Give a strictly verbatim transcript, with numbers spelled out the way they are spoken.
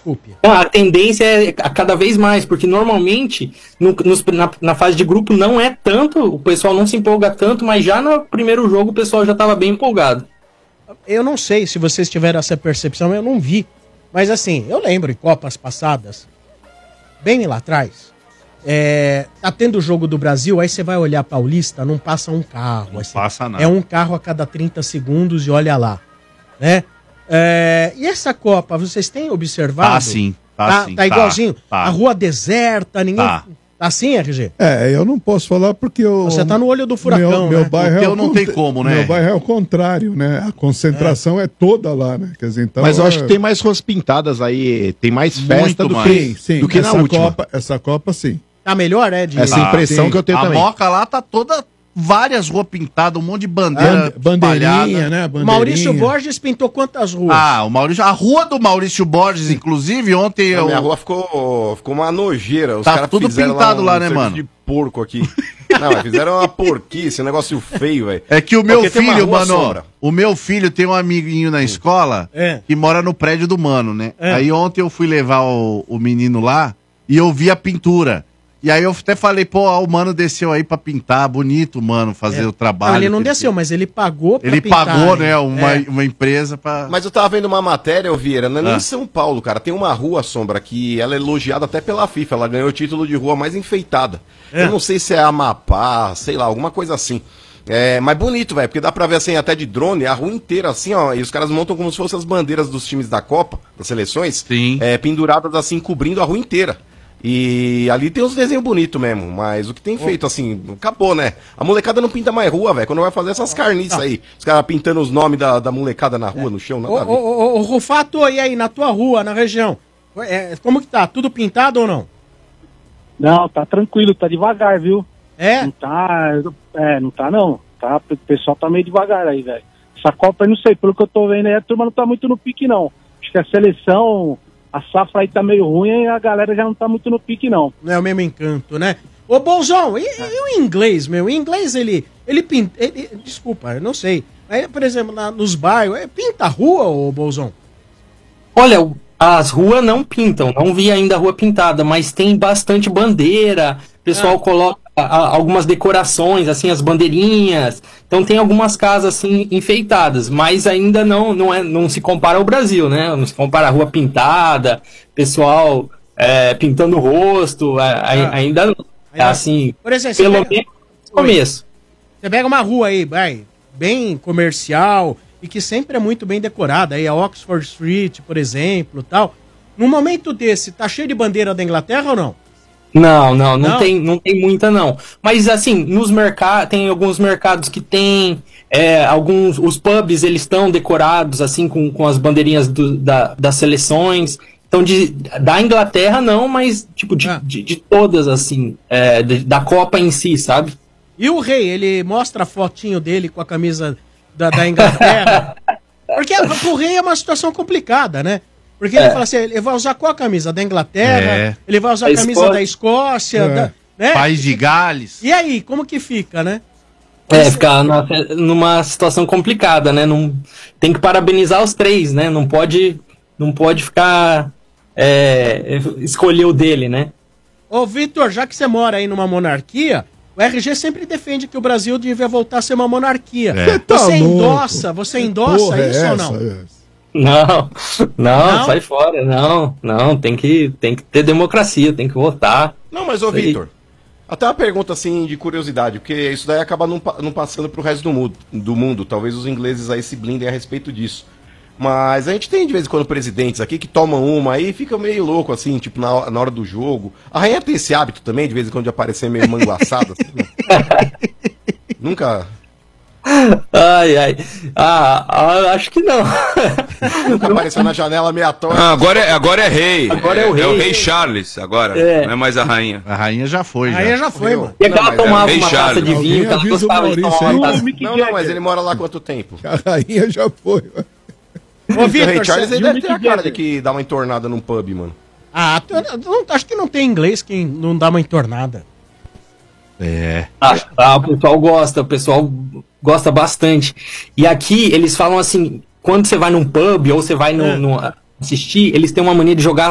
Desculpe. A tendência é a cada vez mais, porque normalmente no, nos, na, na fase de grupo não é tanto, o pessoal não se empolga tanto, mas já no primeiro jogo o pessoal já estava bem empolgado. Eu não sei se vocês tiveram essa percepção, eu não vi. Mas assim, eu lembro em Copas passadas, bem lá atrás, é, tá tendo o jogo do Brasil, aí você vai olhar Paulista, não passa um carro. Não assim, passa nada. É um carro a cada trinta segundos e olha lá, né? É, e essa Copa, vocês têm observado? Tá sim, tá, tá sim. Tá igualzinho? Tá. A rua deserta, ninguém... Tá. Tá assim, R G? É, eu não posso falar porque eu... Você tá no olho do furacão, meu, meu né? bairro Porque é eu não o tem cont- como, né? Meu bairro é o contrário, né? A concentração é, é toda lá, né? Quer dizer, então, Mas eu é... acho que tem mais ruas pintadas aí, tem mais festa do mais. que, Sim, sim. do que essa na última. Copa, essa Copa, sim. Tá melhor, é? De... Essa Tá, impressão sim. que eu tenho A também. Moca lá tá toda, várias ruas pintadas, um monte de bandeira Bande- bandeirinha, espalhada. né? O Bandeirinha. Maurício Borges pintou quantas ruas? Ah, o Maurício, a rua do Maurício Borges, inclusive, ontem A eu... minha rua ficou, ficou uma nojeira. Os Tá caras tudo fizeram pintado um lá, né, serviço mano? de porco aqui. Não, mas fizeram uma porquice, um negócio feio, velho. É que o meu Porque tem uma filho, rua mano, sombra. o meu filho tem um amiguinho na escola É. que mora no prédio do mano, né? É. Aí ontem eu fui levar o, o menino lá e eu vi a pintura. E aí eu até falei, pô, ó, o mano desceu aí pra pintar, bonito, mano, fazer É. o trabalho. Não, ele não que desceu, mas ele pagou pra Ele pintar, pagou, hein? né, uma, É. uma empresa pra... Mas eu tava vendo uma matéria, ô Vieira, não é nem Ah. em São Paulo, cara. Tem uma rua, Sombra, que ela é elogiada até pela FIFA. Ela ganhou o título de rua mais enfeitada. É. Eu não sei se é Amapá, sei lá, alguma coisa assim. É, mas bonito, velho, porque dá pra ver assim até de drone, a rua inteira assim, ó, e os caras montam como se fossem as bandeiras dos times da Copa, das seleções, Sim. é, penduradas assim, cobrindo a rua inteira. E ali tem uns desenhos bonitos mesmo, mas o que tem feito, assim, acabou, né? A molecada não pinta mais rua, velho, quando vai fazer essas carniças aí, os caras pintando os nomes da, da molecada na rua, no chão, nada Ô, a ver. ô, ô, ô, Rufato, e aí, na tua rua, na região, é, como que tá? Tudo pintado ou não? Não, tá tranquilo, tá devagar, viu? É? Não tá. É, não tá não. Tá, o pessoal tá meio devagar aí, velho. Essa Copa, eu não sei, pelo que eu tô vendo aí, a turma não tá muito no pique, não. Acho que a seleção, a safra aí tá meio ruim e a galera já não tá muito no pique, não. Não é o mesmo encanto, né? Ô, Bolzão, e, e o inglês, meu? O inglês, ele, ele pinta... Ele, desculpa, eu não sei. Aí, por exemplo, na- nos bairros, é, pinta a rua, ô, Bolzão? Olha, o- as ruas não pintam, não vi ainda a rua pintada, mas tem bastante bandeira, o pessoal Ah. coloca a- algumas decorações, assim, as bandeirinhas, então tem algumas casas, assim, enfeitadas, mas ainda não, não, é, não se compara ao Brasil, né? Não se compara a rua pintada, pessoal é, pintando o rosto, a- a- Ah. ainda não. Ainda- Assim, Por exemplo, você pelo pega- menos no começo. Você pega uma rua aí, vai, bem comercial e que sempre é muito bem decorada, aí a Oxford Street, por exemplo, tal. Num momento desse, tá cheio de bandeira da Inglaterra ou não? Não, não, não, Não? Tem, não tem muita não. Mas assim, nos mercados, tem alguns mercados que tem, é, alguns, os pubs eles estão decorados assim com, com as bandeirinhas do- da, das seleções. Então de, da Inglaterra não, mas tipo de, Ah. de, de todas assim, é, de- da Copa em si, sabe? E o rei, ele mostra a fotinho dele com a camisa da, da Inglaterra. Porque o rei é uma situação complicada, né? Porque ele É. fala assim, ele vai usar qual a camisa? Da Inglaterra? É. Ele vai usar a Da camisa Escócia. da Escócia? É. da- né? País de Gales. E aí, como que fica, né? É, ficar numa, numa situação complicada, né? Não, tem que parabenizar os três, né? Não pode, não pode ficar é, escolher o dele, né? Ô, Vitor, já que você mora aí numa monarquia, o R G sempre defende que o Brasil devia voltar a ser uma monarquia. É. Tá Você louco. endossa, você endossa Porra, é isso ou essa? não? Não, não, Não? sai fora, não, não, tem que, tem que ter democracia, tem que votar. Não, mas ô Aí. Vitor, até uma pergunta assim de curiosidade, porque isso daí acaba não, pa- não passando pro resto do mundo, do mundo. Talvez os ingleses aí se blindem a respeito disso. Mas a gente tem de vez em quando presidentes aqui que tomam uma aí e fica meio louco assim, tipo na, ho- na hora do jogo. A rainha tem esse hábito também, de vez em quando de aparecer meio manguaçada assim. né? Nunca. Ai, ai, ah, ah, acho que não. Nunca apareceu na janela meia torta. Ah, agora, é, agora é rei. Agora é o rei. É o rei Charles, agora. É. Não é mais a rainha. A rainha já foi, já. Aí já foi, mano. E que ela Não, mas é tomava bem uma chato. taça de Alguém vinho, que ela avisa o gostava de Maurício tomar aí. uma taça. Mick Não, não, Jagger. mas ele mora lá há quanto tempo? A rainha já foi. Ô, O rei Vitor, Charles você- ele viu o deve ter a Mick cara Jagger? de que dá uma entornada num pub, mano. Ah, tu- eu não- acho que não tem inglês quem não dá uma entornada. É. Ah, ah, o pessoal gosta, o pessoal gosta bastante. E aqui eles falam assim, quando você vai num pub ou você vai no, É. no- assistir, eles têm uma mania de jogar